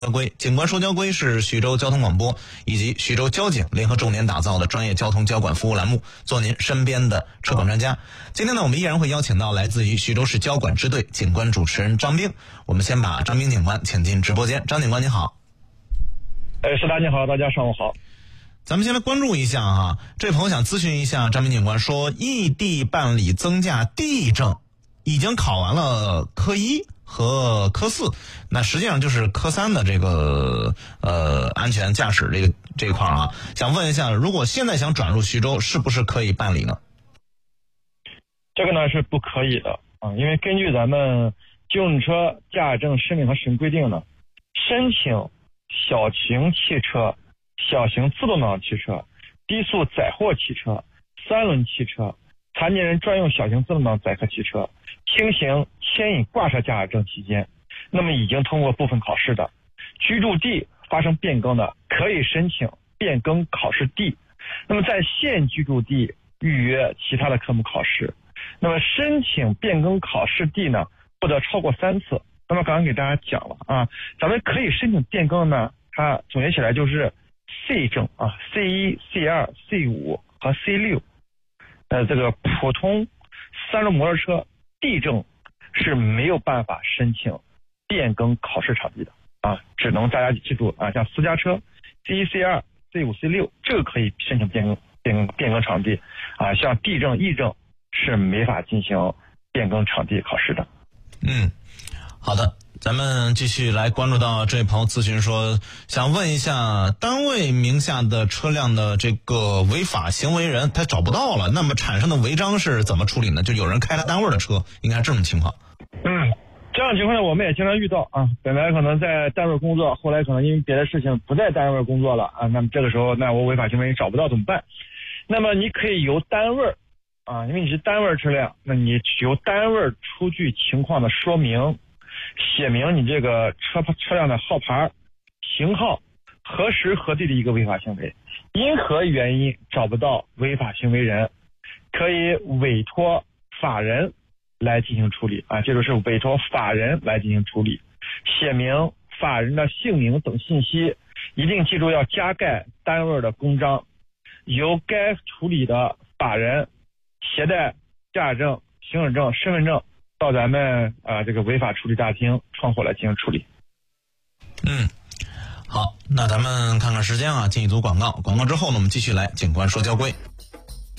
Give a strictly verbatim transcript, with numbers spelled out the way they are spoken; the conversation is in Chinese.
交规，警官说交规是徐州交通广播以及徐州交警联合重点打造的专业交通交管服务栏目，做您身边的车管专家。今天呢，我们依然会邀请到来自于徐州市交管支队警官主持人张兵。我们先把张兵警官请进直播间。张警官您好。 哎，石达你好，大家上午好。 咱们先来关注一下哈，这位朋友想咨询一下张兵警官，说异地办理增驾 D 证，已经考完了科一和科四，那实际上就是科三的这个呃安全驾驶这个这一块啊，想问一下，如果现在想转入徐州，是不是可以办理呢？ 这个呢是不可以的啊，因为根据咱们机动车驾驶证申领和使用规定呢，申请小型汽车、小型自动挡汽车、低速载货汽车、三轮汽车、残疾人专用小型自动挡载客汽车、轻型牵引挂车驾驶证期间，那么已经通过部分考试的，居住地发生变更的，可以申请变更考试地。那么在现居住地预约其他的科目考试。那么申请变更考试地呢，不得超过三次。那么刚刚给大家讲了啊，咱们可以申请变更呢，它总结起来就是 C 证啊 ，C 一、C 二、C 五和 C 六。呃，这个普通三轮摩托车 D 证是没有办法申请变更考试场地的啊，只能大家记住啊，像私家车 C 一、C 二、C 五、C 六这个可以申请变更变更变更场地啊，像 D 证、E 证是没法进行变更场地考试的。 嗯，好的。咱们继续来关注到这位朋友咨询说，想问一下，单位名下的车辆的这个违法行为人他找不到了，那么产生的违章是怎么处理呢？就有人开了单位的车，应该是这种情况。 嗯，这样的情况我们也经常遇到啊，本来可能在单位工作，后来可能因为别的事情不在单位工作了啊，那么这个时候那我违法行为人找不到怎么办？那么你可以由单位啊，因为你是单位车辆，那你由单位出具情况的说明，写明你这个车车辆的号牌、型号、何时何地的一个违法行为，因何原因找不到违法行为人，可以委托法人来进行处理啊，这就是委托法人来进行处理，写明法人的姓名等信息，一定记住要加盖单位的公章，由该处理的法人携带驾驶证、行驶证、身份证到咱们啊、呃、这个违法处理大厅窗户来进行处理。 嗯，好，那咱们看看时间啊，进一组广告，广告之后呢，我们继续来警官说交规。